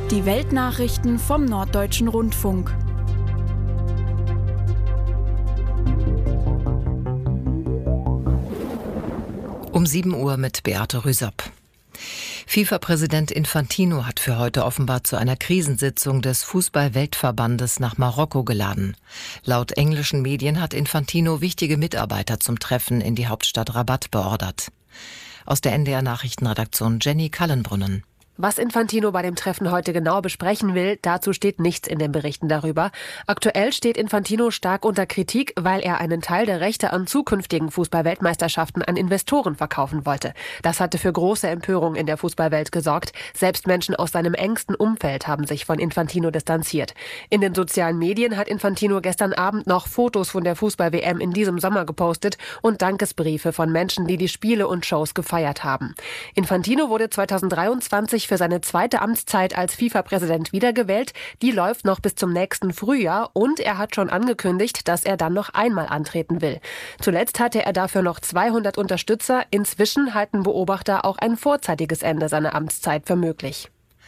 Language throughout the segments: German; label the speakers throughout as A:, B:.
A: Die Weltnachrichten vom Norddeutschen Rundfunk.
B: Um 7 Uhr mit Beate Rüsop. FIFA-Präsident Infantino hat für heute offenbar zu einer Krisensitzung des Fußball-Weltverbandes nach Marokko geladen. Laut englischen Medien hat Infantino wichtige Mitarbeiter zum Treffen in die Hauptstadt Rabat beordert. Aus der NDR-Nachrichtenredaktion Jenny Kallenbrunnen.
C: Was Infantino bei dem Treffen heute genau besprechen will, dazu steht nichts in den Berichten darüber. Aktuell steht Infantino stark unter Kritik, weil er einen Teil der Rechte an zukünftigen Fußball-Weltmeisterschaften an Investoren verkaufen wollte. Das hatte für große Empörung in der Fußballwelt gesorgt. Selbst Menschen aus seinem engsten Umfeld haben sich von Infantino distanziert. In den sozialen Medien hat Infantino gestern Abend noch Fotos von der Fußball-WM in diesem Sommer gepostet und Dankesbriefe von Menschen, die die Spiele und Shows gefeiert haben. Infantino wurde 2023 für seine zweite Amtszeit als FIFA-Präsident wiedergewählt. Die läuft noch bis zum nächsten Frühjahr und er hat schon angekündigt, dass er dann noch einmal antreten will. Zuletzt hatte er dafür noch 200 Unterstützer. Inzwischen halten Beobachter auch ein vorzeitiges Ende seiner Amtszeit für möglich.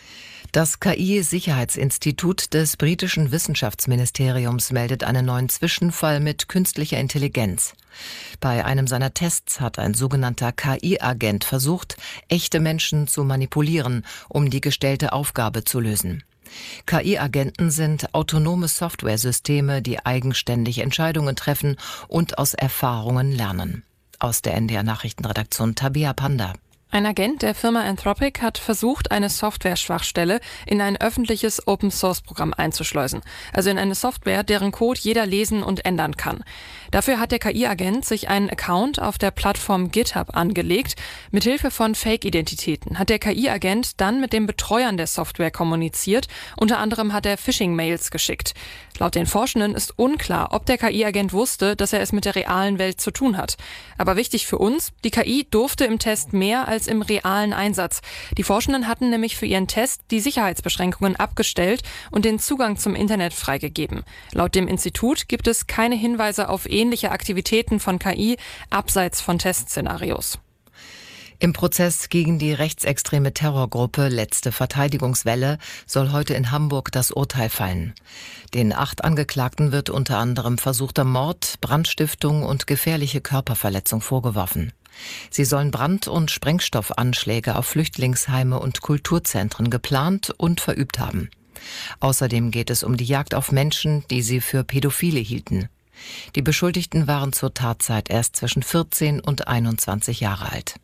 B: Das KI-Sicherheitsinstitut des britischen Wissenschaftsministeriums meldet einen neuen Zwischenfall mit künstlicher Intelligenz. Bei einem seiner Tests hat ein sogenannter KI-Agent versucht, echte Menschen zu manipulieren, um die gestellte Aufgabe zu lösen. KI-Agenten sind autonome Softwaresysteme, die eigenständig Entscheidungen treffen und aus Erfahrungen lernen. Aus der NDR-Nachrichtenredaktion Tabea Panda.
D: Ein Agent der Firma Anthropic hat versucht, eine Software-Schwachstelle in ein öffentliches Open-Source-Programm einzuschleusen. Also in eine Software, deren Code jeder lesen und ändern kann. Dafür hat der KI-Agent sich einen Account auf der Plattform GitHub angelegt. Mithilfe von Fake-Identitäten hat der KI-Agent dann mit den Betreuern der Software kommuniziert. Unter anderem hat er Phishing-Mails geschickt. Laut den Forschenden ist unklar, ob der KI-Agent wusste, dass er es mit der realen Welt zu tun hat. Aber wichtig für uns, die KI durfte im Test mehr als im realen Einsatz. Die Forschenden hatten nämlich für ihren Test die Sicherheitsbeschränkungen abgestellt und den Zugang zum Internet freigegeben. Laut dem Institut gibt es keine Hinweise auf ähnliche Aktivitäten von KI abseits von Testszenarios.
B: Im Prozess gegen die rechtsextreme Terrorgruppe Letzte Verteidigungswelle soll heute in Hamburg das Urteil fallen. Den 8 Angeklagten wird unter anderem versuchter Mord, Brandstiftung und gefährliche Körperverletzung vorgeworfen. Sie sollen Brand- und Sprengstoffanschläge auf Flüchtlingsheime und Kulturzentren geplant und verübt haben. Außerdem geht es um die Jagd auf Menschen, die sie für Pädophile hielten. Die Beschuldigten waren zur Tatzeit erst zwischen 14 und 21 Jahre alt.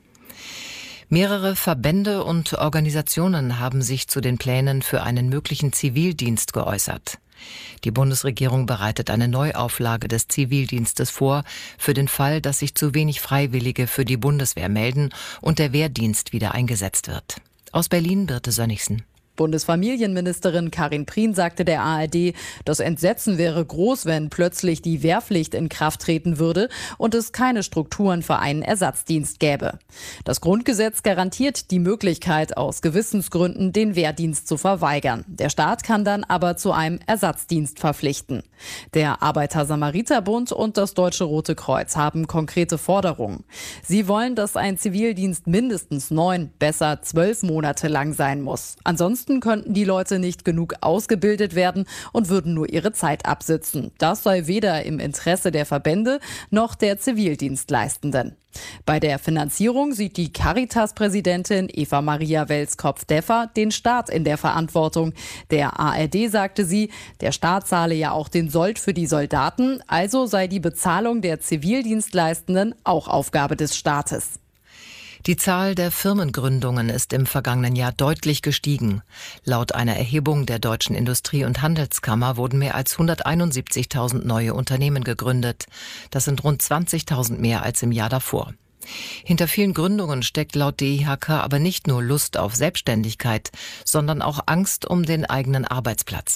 B: Mehrere Verbände und Organisationen haben sich zu den Plänen für einen möglichen Zivildienst geäußert. Die Bundesregierung bereitet eine Neuauflage des Zivildienstes vor, für den Fall, dass sich zu wenig Freiwillige für die Bundeswehr melden und der Wehrdienst wieder eingesetzt wird. Aus Berlin Birte Sönnigsen.
E: Bundesfamilienministerin Karin Prien sagte der ARD, das Entsetzen wäre groß, wenn plötzlich die Wehrpflicht in Kraft treten würde und es keine Strukturen für einen Ersatzdienst gäbe. Das Grundgesetz garantiert die Möglichkeit, aus Gewissensgründen den Wehrdienst zu verweigern. Der Staat kann dann aber zu einem Ersatzdienst verpflichten. Der Arbeiter-Samariter-Bund und das Deutsche Rote Kreuz haben konkrete Forderungen. Sie wollen, dass ein Zivildienst mindestens 9, besser 12 Monate lang sein muss. Ansonsten könnten die Leute nicht genug ausgebildet werden und würden nur ihre Zeit absitzen. Das sei weder im Interesse der Verbände noch der Zivildienstleistenden. Bei der Finanzierung sieht die Caritas-Präsidentin Eva-Maria Welskopf-Deffer den Staat in der Verantwortung. Der ARD sagte sie, der Staat zahle ja auch den Sold für die Soldaten, also sei die Bezahlung der Zivildienstleistenden auch Aufgabe des Staates.
B: Die Zahl der Firmengründungen ist im vergangenen Jahr deutlich gestiegen. Laut einer Erhebung der Deutschen Industrie- und Handelskammer wurden mehr als 171.000 neue Unternehmen gegründet. Das sind rund 20.000 mehr als im Jahr davor. Hinter vielen Gründungen steckt laut DIHK aber nicht nur Lust auf Selbstständigkeit, sondern auch Angst um den eigenen Arbeitsplatz.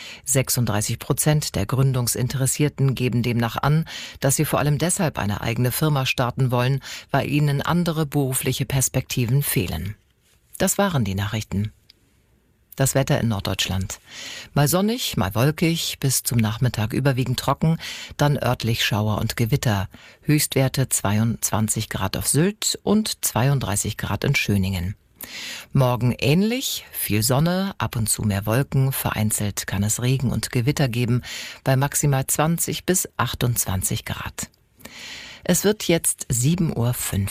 B: 36% der Gründungsinteressierten geben demnach an, dass sie vor allem deshalb eine eigene Firma starten wollen, weil ihnen andere berufliche Perspektiven fehlen. Das waren die Nachrichten. Das Wetter in Norddeutschland. Mal sonnig, mal wolkig, bis zum Nachmittag überwiegend trocken, dann örtlich Schauer und Gewitter. Höchstwerte 22 Grad auf Sylt und 32 Grad in Schöningen. Morgen ähnlich, viel Sonne, ab und zu mehr Wolken, vereinzelt kann es Regen und Gewitter geben, bei maximal 20 bis 28 Grad. Es wird jetzt 7:05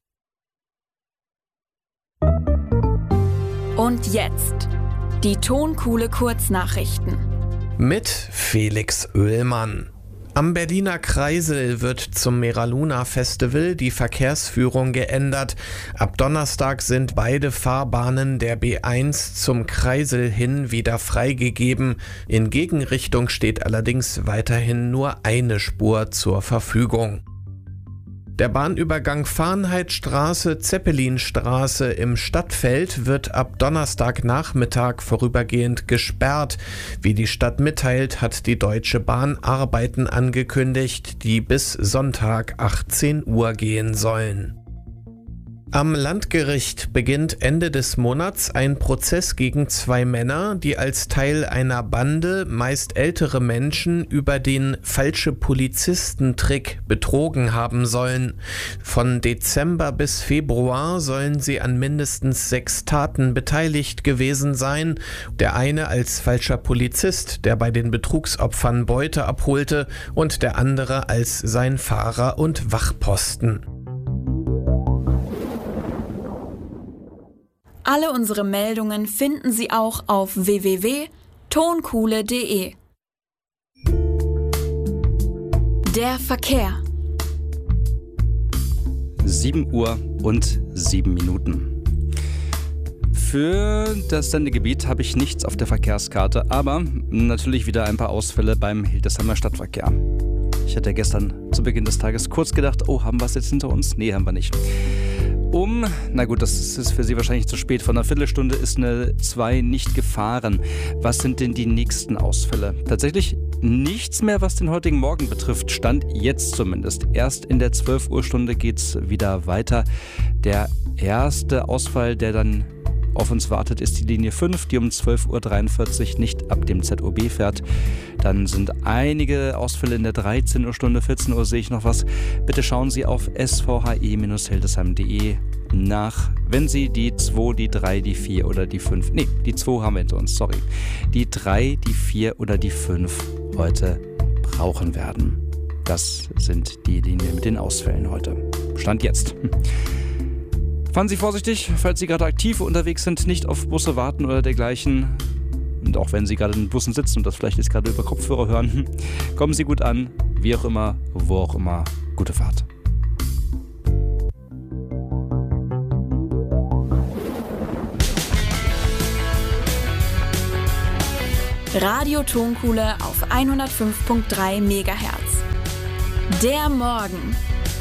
B: Uhr.
A: Und jetzt die Tonkuhle Kurznachrichten.
F: Mit Felix Oehlmann. Am Berliner Kreisel wird zum Meraluna Festival die Verkehrsführung geändert. Ab Donnerstag sind beide Fahrbahnen der B1 zum Kreisel hin wieder freigegeben. In Gegenrichtung steht allerdings weiterhin nur eine Spur zur Verfügung. Der Bahnübergang Farnheitstraße-Zeppelinstraße im Stadtfeld wird ab Donnerstagnachmittag vorübergehend gesperrt. Wie die Stadt mitteilt, hat die Deutsche Bahn Arbeiten angekündigt, die bis Sonntag 18 Uhr gehen sollen. Am Landgericht beginnt Ende des Monats ein Prozess gegen 2 Männer, die als Teil einer Bande meist ältere Menschen über den Falsche-Polizisten-Trick betrogen haben sollen. Von Dezember bis Februar sollen sie an mindestens 6 Taten beteiligt gewesen sein. Der eine als falscher Polizist, der bei den Betrugsopfern Beute abholte, und der andere als sein Fahrer und Wachposten.
A: Alle unsere Meldungen finden Sie auch auf www.tonkuhle.de. Der Verkehr.
G: 7:07 Für das Sendegebiet habe ich nichts auf der Verkehrskarte, aber natürlich wieder ein paar Ausfälle beim Hildesheimer Stadtverkehr. Ich hatte gestern zu Beginn des Tages kurz gedacht, haben wir es jetzt hinter uns? Nee, haben wir nicht. Na gut, das ist für Sie wahrscheinlich zu spät. Vor einer Viertelstunde ist eine 2 nicht gefahren. Was sind denn die nächsten Ausfälle? Tatsächlich nichts mehr, was den heutigen Morgen betrifft. Stand jetzt zumindest. Erst in der 12 Uhr Stunde geht's wieder weiter. Der erste Ausfall, der dann auf uns wartet, ist die Linie 5, die um 12:43 Uhr nicht ab dem ZOB fährt. Dann sind einige Ausfälle in der 13 Uhr Stunde, 14 Uhr sehe ich noch was. Bitte schauen Sie auf svhe-hildesheim.de nach, wenn Sie die 2, die 3, die 4 oder die 5, die 2 haben wir hinter uns, sorry. Die 3, die 4 oder die 5 heute brauchen werden. Das sind die Linien mit den Ausfällen heute. Stand jetzt. Fahren Sie vorsichtig, falls Sie gerade aktiv unterwegs sind, nicht auf Busse warten oder dergleichen. Und auch wenn Sie gerade in den Bussen sitzen und das vielleicht jetzt gerade über Kopfhörer hören, kommen Sie gut an, wie auch immer, wo auch immer. Gute Fahrt.
A: Radio Tonkuhle auf 105.3 MHz. Der Morgen.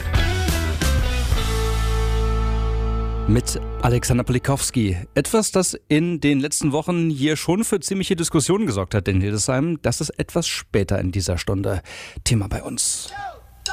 G: Mit Alexander Polikowski. Etwas, das in den letzten Wochen hier schon für ziemliche Diskussionen gesorgt hat in Hildesheim. Das ist etwas später in dieser Stunde Thema bei uns.